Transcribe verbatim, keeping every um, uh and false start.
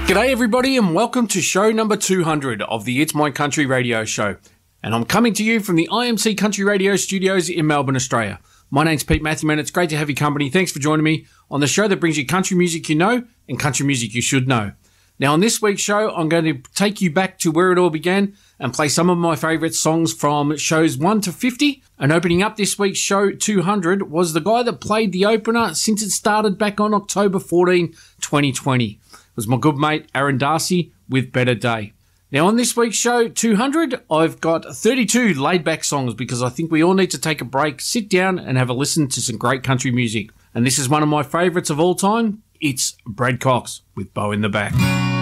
G'day everybody and welcome to show number two hundred of the It's My Country radio show. And I'm coming to you from the I M C Country Radio studios in Melbourne, Australia. My name's Pete Matthew, and it's great to have your company. Thanks for joining me on the show that brings you country music you know and country music you should know. Now on this week's show, I'm going to take you back to where it all began and play some of my favourite songs from shows one to fifty. And opening up this week's show two hundred was the guy that played the opener since it started back on October fourteenth, twenty twenty. It was my good mate Aaron Darcy with Better Day. Now on this week's show two hundred, I've got thirty-two laid-back songs because I think we all need to take a break, sit down and have a listen to some great country music. And this is one of my favourites of all time. It's Brad Cox with Beau in the Back.